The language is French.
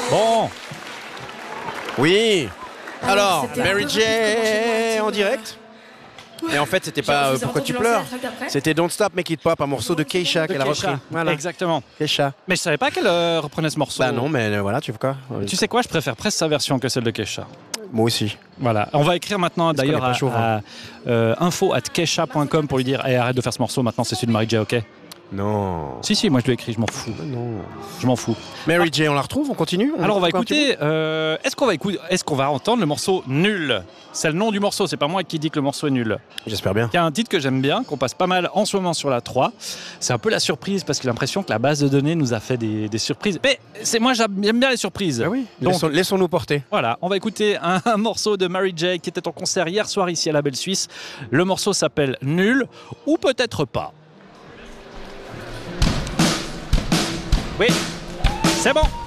Bon. Oui. Alors, C'était un Mary peu J rapide, en direct. Et en fait, c'était pas Pourquoi tu pleures. C'était Don't Stop Make It Pop, un morceau de Keisha qu'elle a repris. Voilà. Exactement. Keisha. Mais je savais pas qu'elle reprenait ce morceau. Bah non, mais voilà, tu vois quoi. Tu sais quoi, je préfère presque sa version que celle de Keisha. Moi aussi. Voilà. On va écrire maintenant d'ailleurs qu'on est pas chaud, à info@keisha.com pour lui dire hey, arrête de faire ce morceau, maintenant c'est celui de Mary J, ok? Non. Si, moi je lui ai écrit, je m'en fous. Non. Je m'en fous. Mary J, on la retrouve, on continue. Alors on va écouter. Est-ce qu'on va entendre le morceau Nul? C'est le nom du morceau, c'est pas moi qui dis que le morceau est nul. J'espère bien. Il y a un titre que j'aime bien, qu'on passe pas mal en ce moment sur la 3. C'est un peu la surprise parce que j'ai l'impression que la base de données nous a fait des surprises. Mais moi j'aime bien les surprises. Ah oui. Donc, Laissons-nous porter. voilà, on va écouter un morceau de Mary J qui était en concert hier soir ici à la Belle Suisse. Le morceau s'appelle Nul ou peut-être pas. Oui, c'est bon.